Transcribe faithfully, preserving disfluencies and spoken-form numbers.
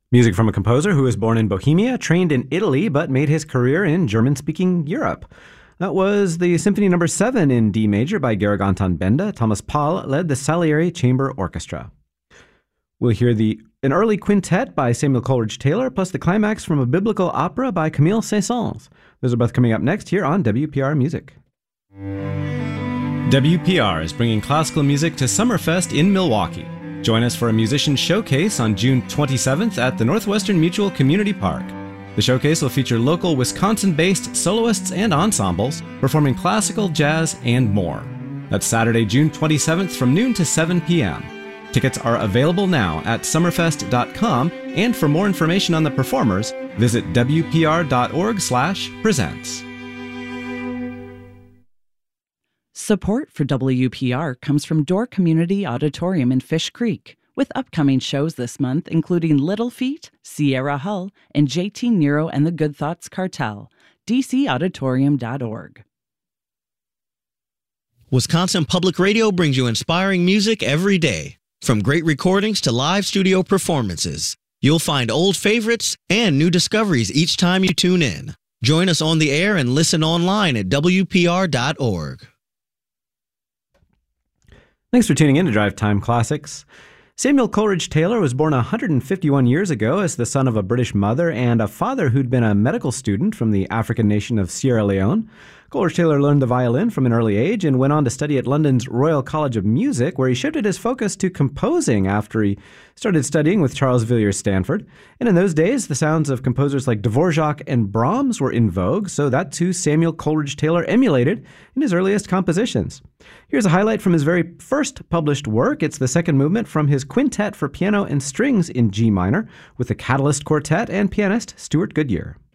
Music from a composer who was born in Bohemia, trained in Italy, but made his career in German-speaking Europe. That was the Symphony Number seven in D major by Georg Anton Benda. Thomas Paul led the Salieri Chamber Orchestra. We'll hear the an early quintet by Samuel Coleridge Taylor, plus the climax from a biblical opera by Camille Saint-Saëns. Those are both coming up next here on W P R Music. W P R is bringing classical music to Summerfest in Milwaukee. Join us for a musician showcase on June twenty-seventh at the Northwestern Mutual Community Park. The showcase will feature local Wisconsin-based soloists and ensembles performing classical, jazz, and more. That's Saturday, June twenty-seventh from noon to seven p.m. Tickets are available now at summerfest dot com, and for more information on the performers, visit w p r dot org slash presents. Support for W P R comes from Door Community Auditorium in Fish Creek, with upcoming shows this month including Little Feat, Sierra Hull, and J T Nero and the Good Thoughts Cartel. d c auditorium dot org. Wisconsin Public Radio brings you inspiring music every day. From great recordings to live studio performances, you'll find old favorites and new discoveries each time you tune in. Join us on the air and listen online at w p r dot org. Thanks for tuning in to Drive Time Classics. Samuel Coleridge Taylor was born one hundred fifty-one years ago as the son of a British mother and a father who'd been a medical student from the African nation of Sierra Leone. Coleridge Taylor learned the violin from an early age and went on to study at London's Royal College of Music, where he shifted his focus to composing after he started studying with Charles Villiers Stanford. And in those days, the sounds of composers like Dvorak and Brahms were in vogue, so that's who Samuel Coleridge Taylor emulated in his earliest compositions. Here's a highlight from his very first published work. It's the second movement from his quintet for piano and strings in G minor with the Catalyst Quartet and pianist Stuart Goodyear.